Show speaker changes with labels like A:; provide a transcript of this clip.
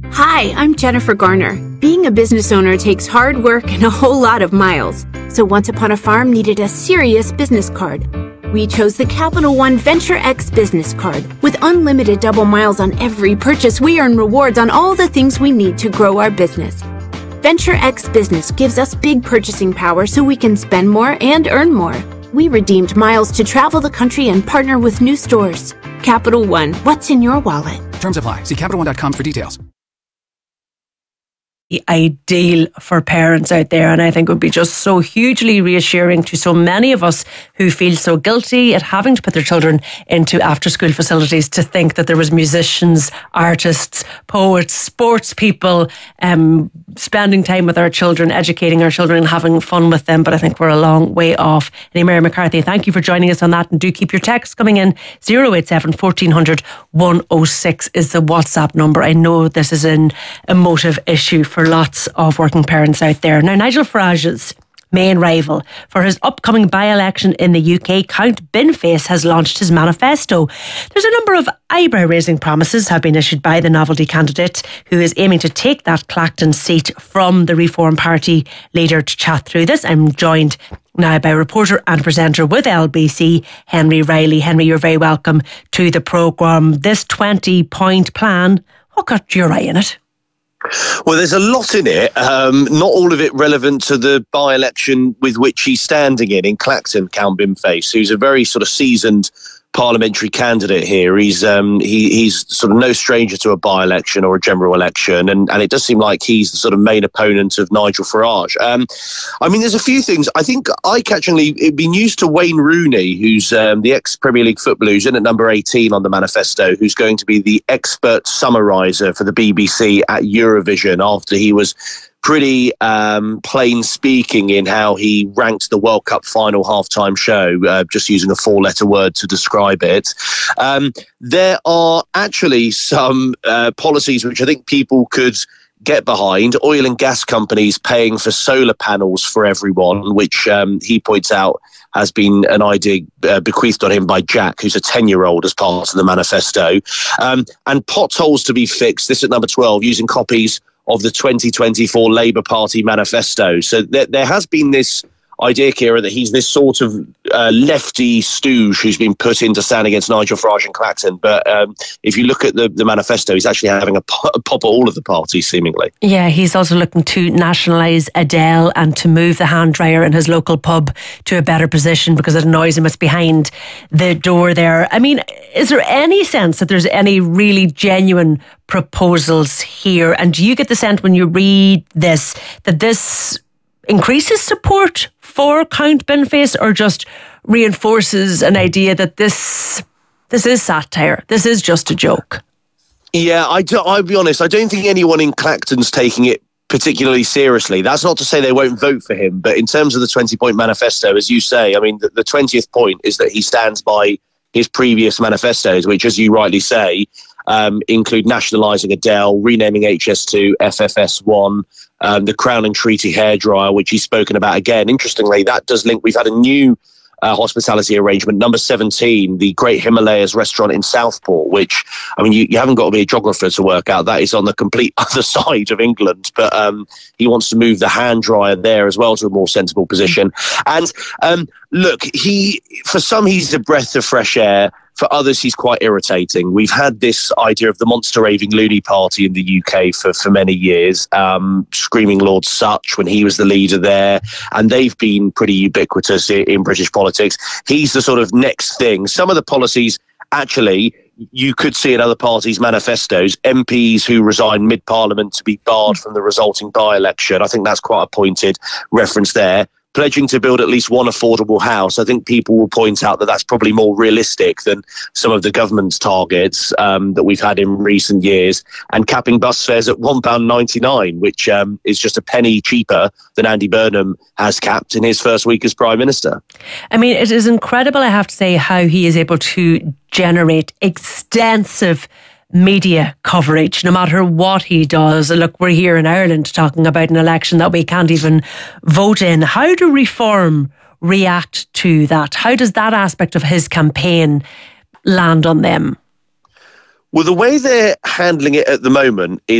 A: Hi, I'm Jennifer Garner. Being a business owner takes hard work and a whole lot of miles. So Once Upon a Farm needed a serious business card. We chose the Capital One Venture X business card. With unlimited double miles on every purchase, we earn rewards on all the things we need to grow our business. Venture X Business gives us big purchasing power so we can spend more and earn more. We redeemed miles to travel the country and partner with new stores. Capital One, what's in your wallet?
B: Terms apply. See CapitalOne.com for details.
C: Ideal for parents out there, and I think it would be just so hugely reassuring to so many of us who feel so guilty at having to put their children into after school facilities to think that there was musicians, artists, poets, sports people spending time with our children, educating our children and having fun with them. But I think we're a long way off. And Mary McCarthy, thank you for joining us on that, and do keep your texts coming in. 087 1400 106 is the WhatsApp number. I know this is an emotive issue for lots of working parents out there. Now, Nigel Farage's main rival for his upcoming by-election in the UK, Count Binface, has launched his manifesto. There's a number of eyebrow-raising promises have been issued by the novelty candidate, who is aiming to take that Clacton seat from the Reform Party leader. To chat through this, I'm joined now by reporter and presenter with LBC, Henry Riley. Henry, you're very welcome to the programme. This 20-point plan, what got your eye in it?
D: Well, there's a lot in it, not all of it relevant to the by-election with which he's standing in Clacton, Count Binface, who's a very sort of seasoned parliamentary candidate here. He's sort of no stranger to a by-election or a general election, and it does seem like he's the sort of main opponent of Nigel Farage. I mean, there's a few things. I think eye-catchingly, it'd be news to Wayne Rooney, who's the ex-Premier League footballer, who's in at number 18 on the manifesto, who's going to be the expert summariser for the BBC at Eurovision after he was pretty plain speaking in how he ranked the World Cup final halftime show, just using a 4-letter word to describe it. There are actually some policies which I think people could get behind. Oil and gas companies paying for solar panels for everyone, which he points out has been an idea bequeathed on him by Jack, who's a 10-year-old, as part of the manifesto. And potholes to be fixed, this at number 12, using copies of the 2024 Labour Party manifesto. So there has been this idea, Kira, that he's this sort of lefty stooge who's been put in to stand against Nigel Farage and Clacton. But if you look at the manifesto, he's actually having a pop at all of the parties, seemingly. Yeah, he's also looking to nationalise Adele and to move the hand dryer in his local pub to a better position because it annoys him. It's behind the door there. I mean, is there any sense that there's any really genuine proposals here? And do you get the sense when you read this that this increases support for Count Binface, or just reinforces an idea that this is satire, this is just a joke? Yeah, I'll be honest, I don't think anyone in Clacton's taking it particularly seriously. That's not to say they won't vote for him, but in terms of the 20-point manifesto, as you say, I mean, the 20th point is that he stands by his previous manifestos, which, as you rightly say, include nationalising Adele, renaming HS2 FFS1, the Crown and Treaty hairdryer, which he's spoken about again. Interestingly, that does link. We've had a new hospitality arrangement, number 17, the Great Himalayas restaurant in Southport, which, I mean, you haven't got to be a geographer to work out that is on the complete other side of England. But he wants to move the hand dryer there as well to a more sensible position. And look, for some, he's a breath of fresh air. For others, he's quite irritating. We've had this idea of the monster raving loony party in the UK for many years, Screaming Lord Sutch when he was the leader there, and they've been pretty ubiquitous in British politics. He's the sort of next thing. Some of the policies, actually, you could see in other parties' manifestos, MPs who resign mid-parliament to be barred from the resulting by-election. I think that's quite a pointed reference there. Pledging to build at least one affordable house. I think people will point out that that's probably more realistic than some of the government's targets that we've had in recent years. And capping bus fares at £1.99, which is just a penny cheaper than Andy Burnham has capped in his first week as Prime Minister. I mean, it is incredible, I have to say, how he is able to generate extensive media coverage, no matter what he does. Look, we're here in Ireland talking about an election that we can't even vote in. How do Reform react to that? How does that aspect of his campaign land on them? Well, the way they're handling it at the moment is